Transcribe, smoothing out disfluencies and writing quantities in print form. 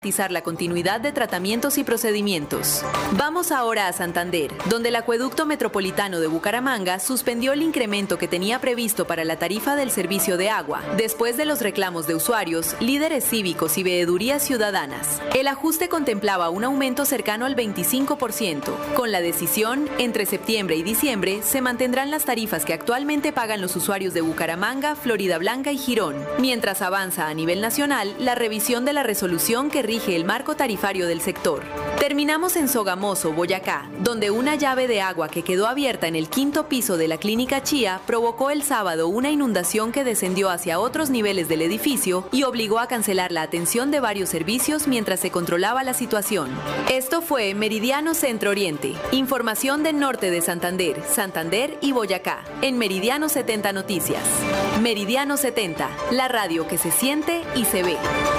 garantizar la continuidad de tratamientos y procedimientos. Vamos ahora a Santander, donde el Acueducto Metropolitano de Bucaramanga suspendió el incremento que tenía previsto para la tarifa del servicio de agua, después de los reclamos de usuarios, líderes cívicos y veedurías ciudadanas. El ajuste contemplaba un aumento cercano al 25%. Con la decisión, entre septiembre y diciembre se mantendrán las tarifas que actualmente pagan los usuarios de Bucaramanga, Floridablanca y Girón, mientras avanza a nivel nacional la revisión de la resolución que rige el marco tarifario del sector. Terminamos en Sogamoso, Boyacá, donde una llave de agua que quedó abierta en el 5º piso de la Clínica Chía provocó el sábado una inundación que descendió hacia otros niveles del edificio y obligó a cancelar la atención de varios servicios mientras se controlaba la situación. Esto fue Meridiano Centro Oriente. Información del norte de Santander, Santander y Boyacá, en Meridiano 70 Noticias. Meridiano 70, la radio que se siente y se ve.